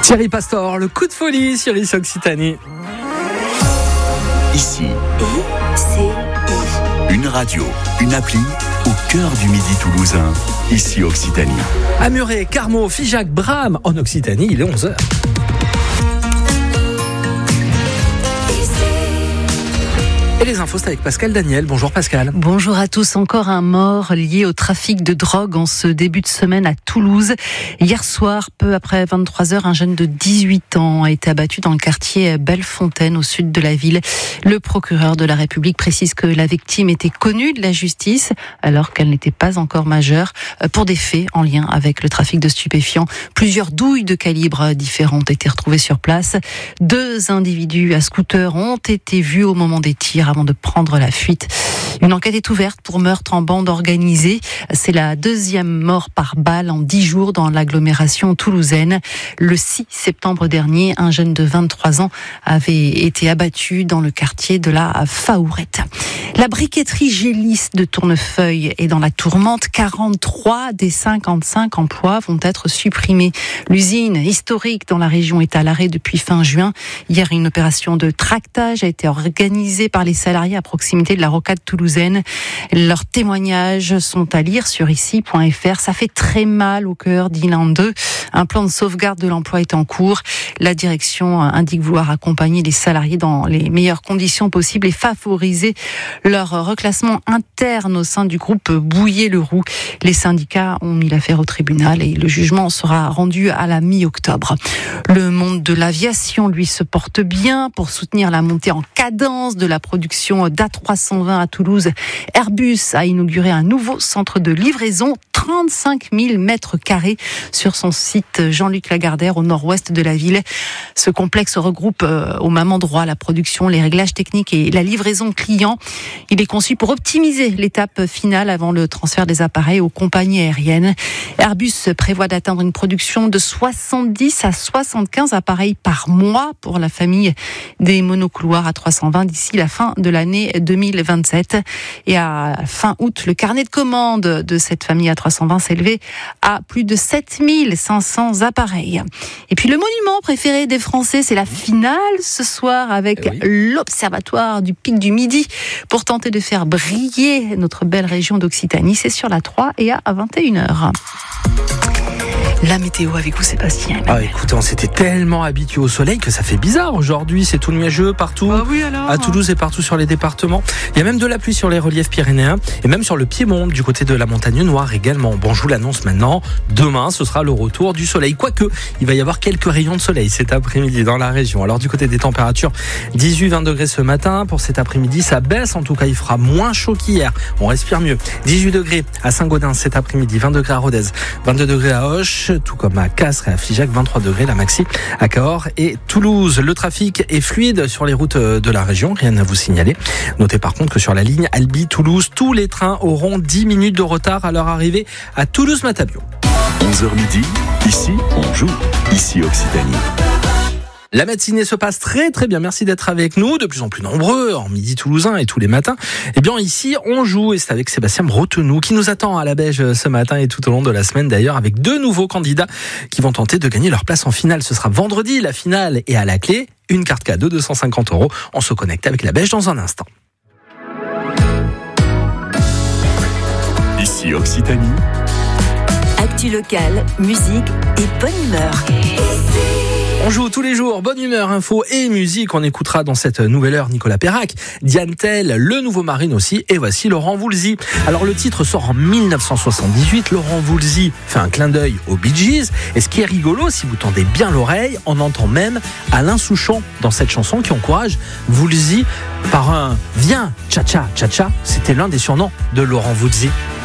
Thierry Pastor, le coup de folie sur Ici Occitanie. Ici, ICI. une radio, une appli au cœur du Midi toulousain. Ici Occitanie. À Muret, Carmaux, Figeac, Bram, en Occitanie, il est 11h. Et les infos, c'est avec Pascal Daniel. Bonjour Pascal. Bonjour à tous. Encore un mort lié au trafic de drogue en ce début de semaine à Toulouse. Hier soir, peu après 23h, un jeune de 18 ans a été abattu dans le quartier Bellefontaine, au sud de la ville. Le procureur de la République précise que la victime était connue de la justice alors qu'elle n'était pas encore majeure pour des faits en lien avec le trafic de stupéfiants. Plusieurs douilles de calibres différents ont été retrouvées sur place. 2 individus à scooter ont été vus au moment des tirs avant de prendre la fuite. Une enquête est ouverte pour meurtre en bande organisée. C'est la 2e mort par balle en 10 jours dans l'agglomération toulousaine. Le 6 septembre dernier, un jeune de 23 ans avait été abattu dans le quartier de la Faourette. La briqueterie Gélis de Tournefeuille est dans la tourmente. 43 des 55 emplois vont être supprimés. L'usine historique dans la région est à l'arrêt depuis fin juin. Hier, une opération de tractage a été organisée par les salariés à proximité de la rocade toulousaine. Leurs témoignages sont à lire sur ici.fr. Ça fait très mal au cœur, dit l'un d'eux. Un plan de sauvegarde de l'emploi est en cours. La direction indique vouloir accompagner les salariés dans les meilleures conditions possibles et favoriser leur reclassement interne au sein du groupe Bouillet-Leroux. Les syndicats ont mis l'affaire au tribunal et le jugement sera rendu à la mi-octobre. Le monde de l'aviation, lui, se porte bien pour soutenir la montée en cadence de la production d'A320 à Toulouse. Airbus a inauguré un nouveau centre de livraison, 35 000 mètres carrés sur son site Jean-Luc Lagardère au nord-ouest de la ville. Ce complexe regroupe au même endroit la production, les réglages techniques et la livraison client. Il est conçu pour optimiser l'étape finale avant le transfert des appareils aux compagnies aériennes. Airbus prévoit d'atteindre une production de 70 à 75 appareils par mois pour la famille des monocouloirs A320 d'ici la fin de l'année 2027. Et à fin août, le carnet de commandes de cette famille A320 s'élevait à plus de 7500 appareils. Et puis le monument préféré des Français, c'est la finale ce soir avec l'Observatoire du Pic du Midi pour tenter de faire briller notre belle région d'Occitanie. C'est sur la 3 et à 21h. La météo avec vous, Sébastien. Écoutez, on s'était tellement habitué au soleil que ça fait bizarre aujourd'hui. C'est tout nuageux partout. À Toulouse et partout sur les départements. Il y a même de la pluie sur les reliefs pyrénéens et même sur le Piémont du côté de la Montagne Noire également. Bon, je vous l'annonce maintenant. Demain, ce sera le retour du soleil. Quoique, il va y avoir quelques rayons de soleil cet après-midi dans la région. Alors du côté des températures, 18-20 degrés ce matin. Pour cet après-midi, ça baisse. En tout cas, il fera moins chaud qu'hier. On respire mieux. 18 degrés à Saint-Gaudens cet après-midi. 20 degrés à Rodez. 22 degrés à Auch. Tout comme à Castres et à Figeac, 23 degrés la maxi à Cahors et Toulouse. Le trafic est fluide sur les routes de la région, rien à vous signaler. Notez par contre que sur la ligne Albi-Toulouse, tous les trains auront 10 minutes de retard à leur arrivée à Toulouse-Matabio. 11h midi, ici on joue. Ici Occitanie. La matinée se passe très très bien, merci d'être avec nous, de plus en plus nombreux, en midi toulousain et tous les matins. Eh bien ici, on joue et c'est avec Sébastien Bretenou qui nous attend à la Beige ce matin et tout au long de la semaine d'ailleurs avec 2 nouveaux candidats qui vont tenter de gagner leur place en finale. Ce sera vendredi, la finale est à la clé, une carte cadeau 250 €. On se connecte avec la Beige dans un instant. Ici Occitanie. Actu locale, musique et bonne humeur. On joue tous les jours, bonne humeur, info et musique. On écoutera dans cette nouvelle heure Nicolas Perrac, Diane Tell, le nouveau Marine aussi, et voici Laurent Voulzy. Alors le titre sort en 1978, Laurent Voulzy fait un clin d'œil aux Bee Gees, et ce qui est rigolo, si vous tendez bien l'oreille, on entend même Alain Souchon dans cette chanson qui encourage Voulzy par un « Viens, tcha-tcha, tcha-tcha », c'était l'un des surnoms de Laurent Voulzy.